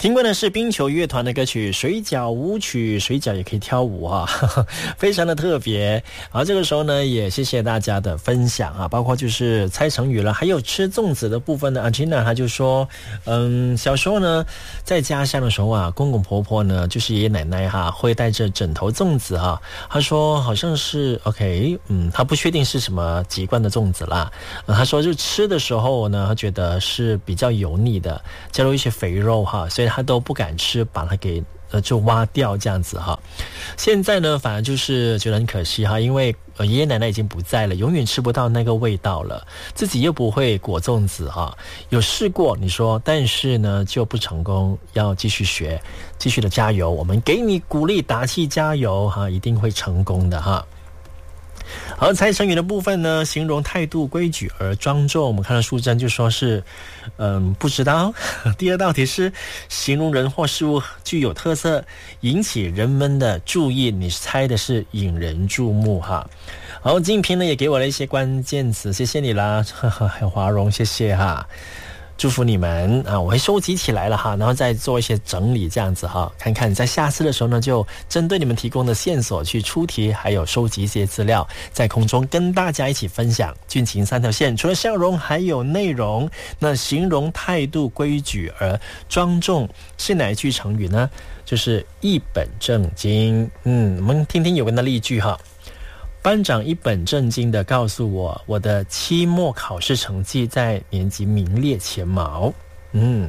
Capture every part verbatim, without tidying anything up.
听过的是冰球乐团的歌曲《水饺舞曲》，水饺也可以跳舞啊，呵呵，非常的特别。好，这个时候呢，也谢谢大家的分享啊，包括就是猜成语了，还有吃粽子的部分呢。阿吉娜她就说，嗯，小时候呢，在家乡的时候啊，公公婆婆呢，就是爷爷奶奶哈、啊，会带着枕头粽子哈、啊。他说好像是 OK， 嗯，他不确定是什么籍贯的粽子啦。呃、他说就吃的时候呢，他觉得是比较油腻的，加入一些肥肉哈，所以他都不敢吃，把它给呃就挖掉这样子哈。现在呢，反而就是觉得很可惜哈，因为呃爷爷奶奶已经不在了，永远吃不到那个味道了，自己又不会裹粽子哈。有试过你说，但是呢就不成功，要继续学，继续的加油，我们给你鼓励打气加油哈，一定会成功的哈。而猜成语的部分呢，形容态度规矩而庄重，我们看到淑珍就说是嗯不知道。第二道题是形容人或事物具有特色，引起人们的注意，你猜的是引人注目哈。然后静平呢也给我了一些关键词，谢谢你啦，还有华荣，谢谢哈，祝福你们啊！我会收集起来了哈，然后再做一些整理，这样子哈，看看在下次的时候呢，就针对你们提供的线索去出题，还有收集一些资料，在空中跟大家一起分享。俊情三条线，除了笑容还有内容。那形容态度规矩而庄重是哪一句成语呢？就是一本正经。嗯，我们听听有关的例句哈。班长一本正经地告诉我，我的期末考试成绩在年级名列前茅。嗯，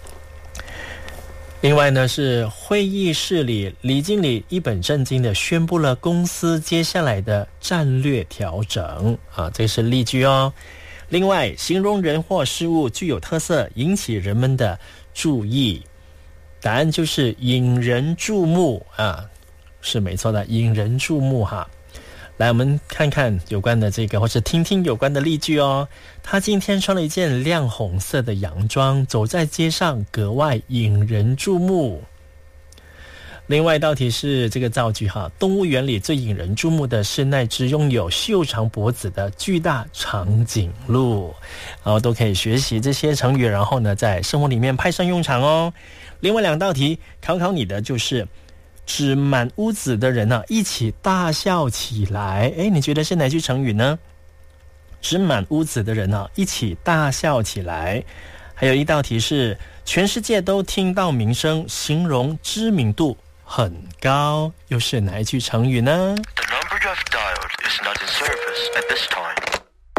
另外呢是会议室里，李经理一本正经地宣布了公司接下来的战略调整啊，这是例句哦。另外，形容人或事物具有特色，引起人们的注意，答案就是引人注目啊，是没错的，引人注目哈。来，我们看看有关的这个，或者听听有关的例句哦。他今天穿了一件亮红色的洋装，走在街上格外引人注目。另外一道题是这个造句哈，动物园里最引人注目的是那只拥有秀长脖子的巨大长颈鹿。然后都可以学习这些成语，然后呢在生活里面派上用场哦。另外两道题考考你的就是指满屋子的人啊一起大笑起来。诶，你觉得是哪句成语呢？指满屋子的人啊一起大笑起来。还有一道题是全世界都听到名声，形容知名度很高，又是哪一句成语呢？ The number you have dialed is not in service at this time.